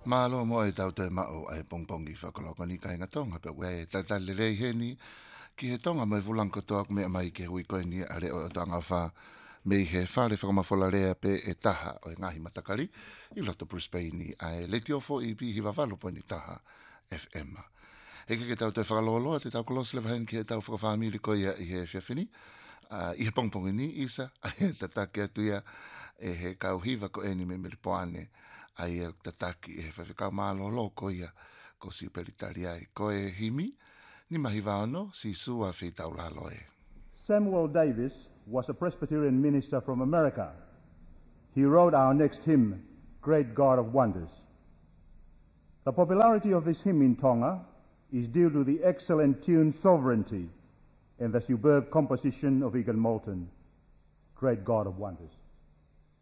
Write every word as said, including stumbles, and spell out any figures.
Malo mo e tau te mao ai pongpongi whakaloko ni kai ngatonga pe wei ta ta le rei heni ki he tonga mai vulang kotoa me mai ke hui koe ni are o tanga wha me he whare whakamafola rea pe e taha o e ngahi matakari i loto Brisbane ai le tio fo i pi hiwa valo po ni taha F M. E ke ke tau te whakaloloa te tau kolos le wahen ki he tau whakawhamili koe ia i he whiawhini i he pongpongi ni isa a he tatake atu ia e he kauhiwa ko eni me miripoane ai e tataki e whawhikau mālo lo ko ia ko si uperitari ai. Ko e himi, ni mahi wāno si sua whi tau lalo e. Samuel Davis was a Presbyterian minister from America. He wrote our next hymn, Great God of Wonders. The popularity of this hymn in Tonga is due to the excellent tune Sovereignty and the superb composition of Egan Moulton, Great God of Wonders.